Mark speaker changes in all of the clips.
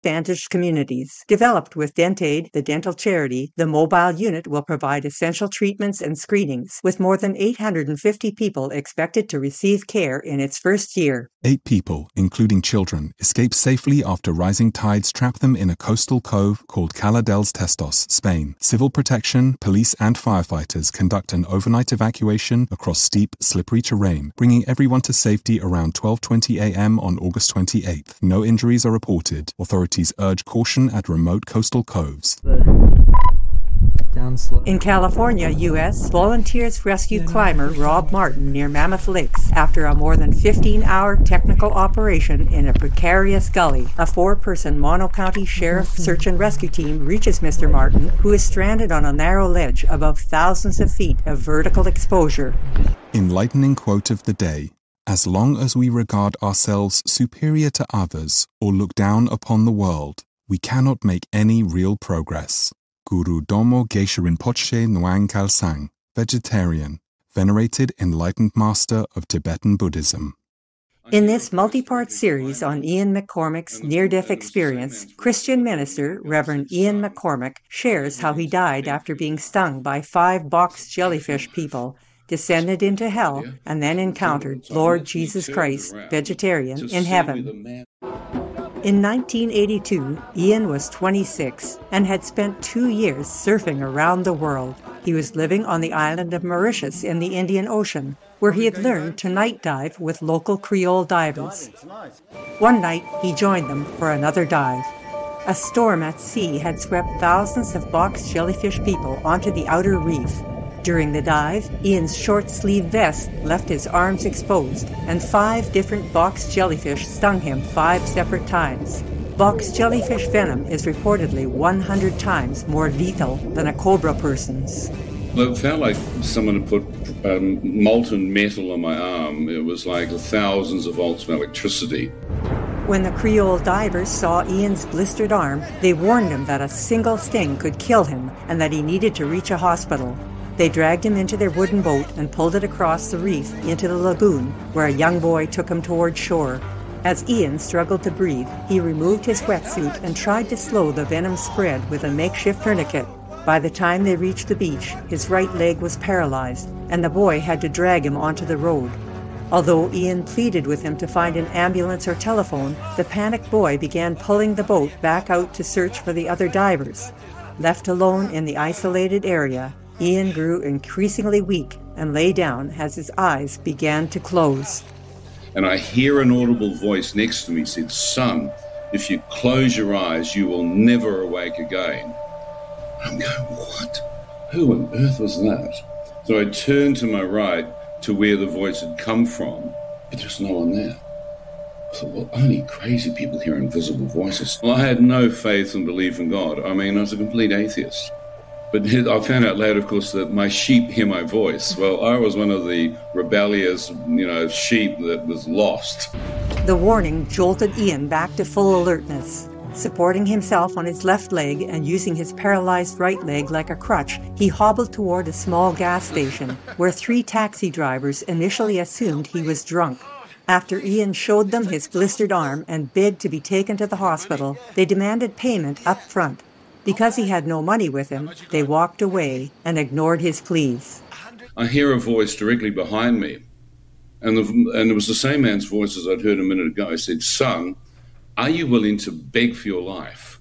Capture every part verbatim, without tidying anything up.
Speaker 1: disadvantaged communities. Developed with DentAid, the dental charity, the mobile unit will provide essential treatments and screenings, with more than eight hundred fifty people expected to receive care in its first year.
Speaker 2: Eight people, including children, escaped safely after rising tides trapped them in a coastal cove called Cala dels Testos, Spain. Civil protection, police and firefighters conduct an overnight evacuation across steep, slippery terrain, bringing everyone to safety around twelve twenty a m on August twenty-eighth. No injuries are reported. Authorities urge caution at remote coastal coves.
Speaker 1: In California, U S, volunteers rescued climber Rob Martin near Mammoth Lakes after a more than fifteen-hour technical operation in a precarious gully. A four-person Mono-County Sheriff search and rescue team reaches Mister Martin, who is stranded on a narrow ledge above thousands of feet of vertical exposure.
Speaker 2: Enlightening quote of the day: "As long as we regard ourselves superior to others or look down upon the world, we cannot make any real progress." Guru Domo Geshe Rinpoche Nwang Khalsang, vegetarian, venerated enlightened master of Tibetan Buddhism.
Speaker 1: In this multi-part series on Ian McCormack's near-death experience, Christian minister Reverend Ian McCormack shares how he died after being stung by five box jellyfish people, descended into hell, and then encountered Lord Jesus Christ, vegetarian, in heaven. In nineteen eighty-two, Ian was twenty-six and had spent two years surfing around the world. He was living on the island of Mauritius in the Indian Ocean, where he had learned to night dive with local Creole divers. One night, he joined them for another dive. A storm at sea had swept thousands of box jellyfish people onto the outer reef. During the dive, Ian's short-sleeved vest left his arms exposed, and five different box jellyfish stung him five separate times. Box jellyfish venom is reportedly one hundred times more lethal than a cobra person's.
Speaker 3: It felt like someone had put um, molten metal on my arm. It was like thousands of volts of electricity.
Speaker 1: When the Creole divers saw Ian's blistered arm, they warned him that a single sting could kill him and that he needed to reach a hospital. They dragged him into their wooden boat and pulled it across the reef into the lagoon, where a young boy took him toward shore. As Ian struggled to breathe, he removed his wetsuit and tried to slow the venom spread with a makeshift tourniquet. By the time they reached the beach, his right leg was paralyzed, and the boy had to drag him onto the road. Although Ian pleaded with him to find an ambulance or telephone, the panicked boy began pulling the boat back out to search for the other divers. Left alone in the isolated area, Ian grew increasingly weak and lay down as his eyes began to close.
Speaker 3: And I hear an audible voice next to me said, "Son, if you close your eyes, you will never awake again." I'm going, what? Who on earth was that? So I turned to my right to where the voice had come from, but there was no one there. I thought, well, only crazy people hear invisible voices. Well, I had no faith and belief in God. I mean, I was a complete atheist. But I found out later, of course, that my sheep hear my voice. Well, I was one of the rebellious, you know, sheep that was lost.
Speaker 1: The warning jolted Ian back to full alertness. Supporting himself on his left leg and using his paralyzed right leg like a crutch, he hobbled toward a small gas station, where three taxi drivers initially assumed he was drunk. After Ian showed them his blistered arm and begged to be taken to the hospital, they demanded payment up front. Because he had no money with him, they walked away and ignored his pleas.
Speaker 3: I hear a voice directly behind me, and, the, and it was the same man's voice as I'd heard a minute ago. I said, "Son, are you willing to beg for your life?"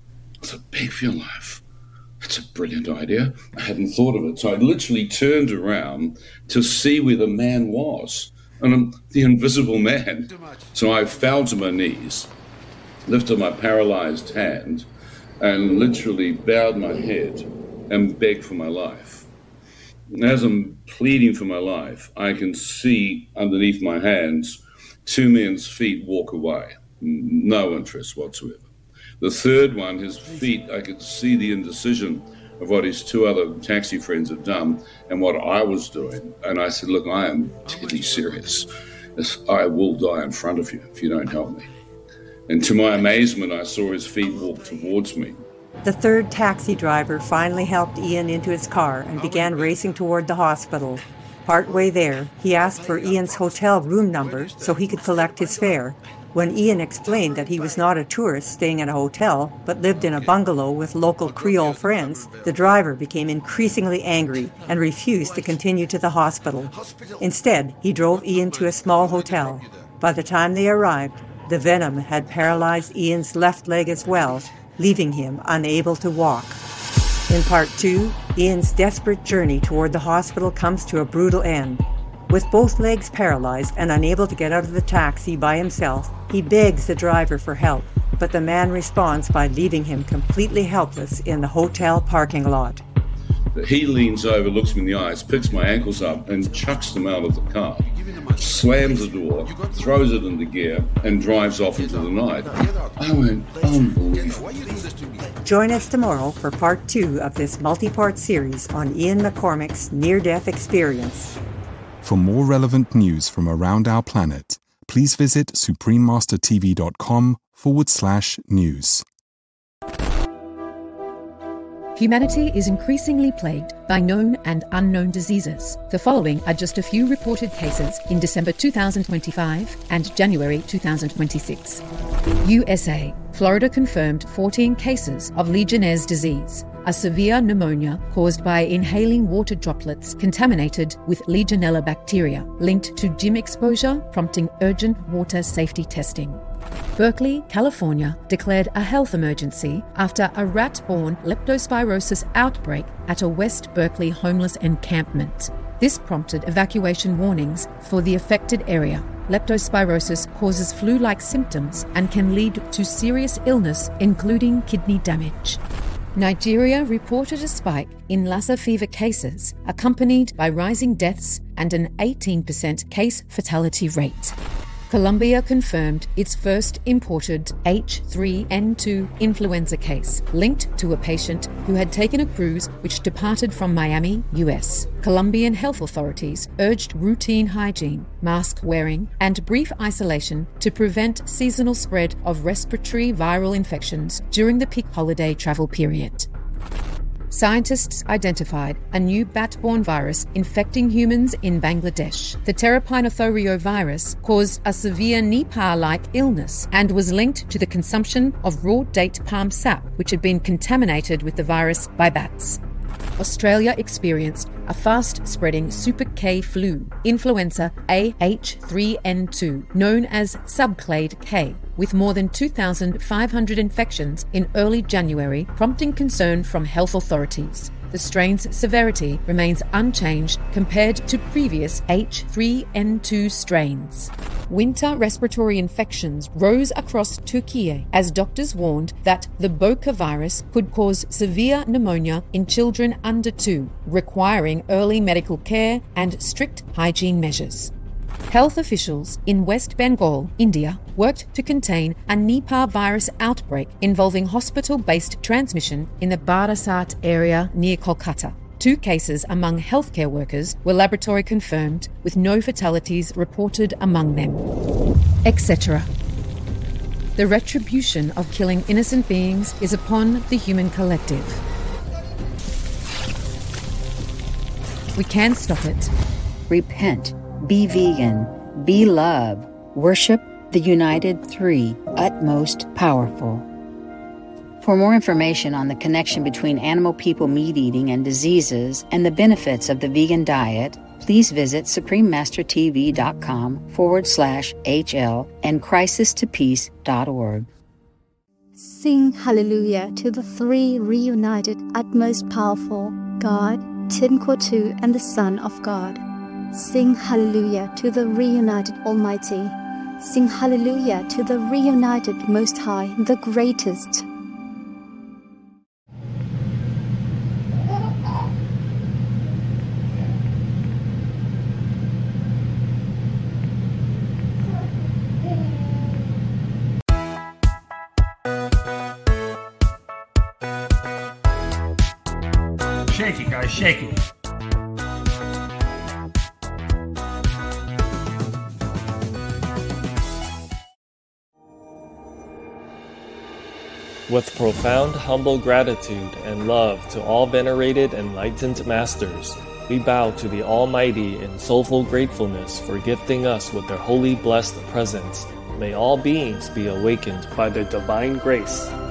Speaker 3: I said, "Beg for your life? That's a brilliant idea. I hadn't thought of it." So I literally turned around to see where the man was, and I'm the invisible man. So I fell to my knees, lifted my paralyzed hand, and literally bowed my head and begged for my life. And as I'm pleading for my life, I can see underneath my hands two men's feet walk away. No interest whatsoever. The third one, his feet, I could see the indecision of what his two other taxi friends had done and what I was doing. And I said, "Look, I am deadly serious. I will die in front of you if you don't help me." And to my amazement, I saw his feet walk towards me.
Speaker 1: The third taxi driver finally helped Ian into his car and began racing toward the hospital. Partway there, he asked for Ian's hotel room number so he could collect his fare. When Ian explained that he was not a tourist staying in a hotel, but lived in a bungalow with local Creole friends, the driver became increasingly angry and refused to continue to the hospital. Instead, he drove Ian to a small hotel. By the time they arrived, the venom had paralyzed Ian's left leg as well, leaving him unable to walk. In part two, Ian's desperate journey toward the hospital comes to a brutal end. With both legs paralyzed and unable to get out of the taxi by himself, he begs the driver for help, but the man responds by leaving him completely helpless in the hotel parking lot.
Speaker 3: He leans over, looks me in the eyes, picks my ankles up and chucks them out of the car, slams the door, throws it into gear and drives off into the night. I went, unbelievable.
Speaker 1: Join us tomorrow for part two of this multi-part series on Ian McCormack's near-death experience.
Speaker 2: For more relevant news from around our planet, please visit suprememastertv.com forward slash news.
Speaker 4: Humanity is increasingly plagued by known and unknown diseases. The following are just a few reported cases in December two thousand twenty-five and January two thousand twenty-six. U S A. Florida confirmed fourteen cases of Legionnaire's disease, a severe pneumonia caused by inhaling water droplets contaminated with Legionella bacteria, linked to gym exposure, prompting urgent water safety testing. Berkeley, California, declared a health emergency after a rat-borne leptospirosis outbreak at a West Berkeley homeless encampment. This prompted evacuation warnings for the affected area. Leptospirosis causes flu-like symptoms and can lead to serious illness, including kidney damage. Nigeria reported a spike in Lassa fever cases, accompanied by rising deaths and an eighteen percent case fatality rate. Colombia confirmed its first imported H three N two influenza case, linked to a patient who had taken a cruise which departed from Miami, U S. Colombian health authorities urged routine hygiene, mask wearing, and brief isolation to prevent seasonal spread of respiratory viral infections during the peak holiday travel period. Scientists identified a new bat-borne virus infecting humans in Bangladesh. The Terapinothorio virus caused a severe Nipah-like illness and was linked to the consumption of raw date palm sap, which had been contaminated with the virus by bats. Australia experienced a fast-spreading Super K flu, influenza A H three N two, known as subclade K, with more than two thousand five hundred infections in early January, prompting concern from health authorities. The strain's severity remains unchanged compared to previous H three N two strains. Winter respiratory infections rose across Turkey as doctors warned that the Boca virus could cause severe pneumonia in children under two, requiring early medical care and strict hygiene measures. Health officials in West Bengal, India, worked to contain a Nipah virus outbreak involving hospital-based transmission in the Barasat area near Kolkata. Two cases among healthcare workers were laboratory confirmed, with no fatalities reported among them, et cetera. The retribution of killing innocent beings is upon the human collective. We can stop it.
Speaker 5: Repent. Be vegan, be love, worship the United Three, utmost powerful. For more information on the connection between animal-people meat-eating and diseases and the benefits of the vegan diet, please visit suprememastertv.com forward slash HL and crisis to peace dot org.
Speaker 6: Sing hallelujah to the three reunited, utmost powerful, God, Tinkotu, and the Son of God. Sing hallelujah to the reunited Almighty. Sing hallelujah to the reunited Most High, the greatest.
Speaker 7: Shake it, guys, shake it.
Speaker 8: With profound humble gratitude and love to all venerated enlightened masters, we bow to the Almighty in soulful gratefulness for gifting us with their holy blessed presence. May all beings be awakened by the divine grace.